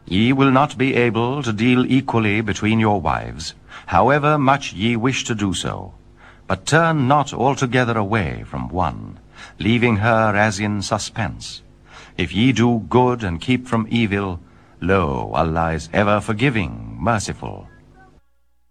Ye will not be able to deal equally between your wives, however much ye wish to do so. But turn not altogether away from one, leaving her as in suspense. If ye do good and keep from evil, lo, Allah is ever forgiving, merciful.